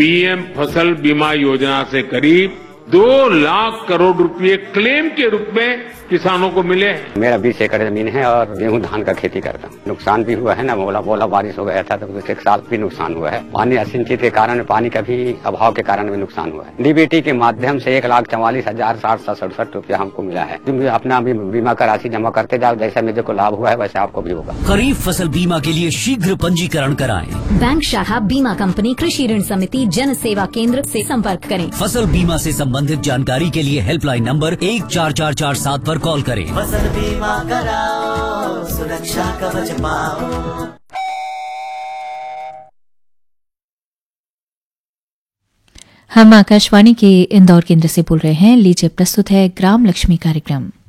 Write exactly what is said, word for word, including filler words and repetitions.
PM फसल बीमा योजना से करीब दो लाख करोड़ रुपए क्लेम के रूप में किसानों को मिले हैं। मेरा बीस एकड़ जमीन है और गेहूं धान का खेती करता हूँ। नुकसान भी हुआ है ना, बोला बोला बारिश हो गया था तो कुछ एक साल भी नुकसान हुआ है। पानी असिंचित के कारण, पानी का भी अभाव के कारण भी नुकसान हुआ है। डीबीटी के माध्यम से एक लाख चौवालीस हजार साठ सौ सड़सठ रूपया हमको मिला है। तुम अपना भी बीमा का राशि जमा करते जाओ, जैसा मेरे को लाभ हुआ है वैसे आपको भी होगा। खरीफ फसल बीमा के लिए शीघ्र पंजीकरण कराएं। बैंक शाखा, बीमा कंपनी, कृषि ऋण समिति, जन सेवा केंद्र से संपर्क करें। फसल बीमा से संबंधित जानकारी के लिए हेल्पलाइन नंबर एक चार चार चार सात पर कॉल करें। फसल बीमा कराओ, सुरक्षा कवच पाओ। हम आकाशवाणी के इंदौर केंद्र से बोल रहे हैं। लीजिए प्रस्तुत है ग्राम लक्ष्मी कार्यक्रम।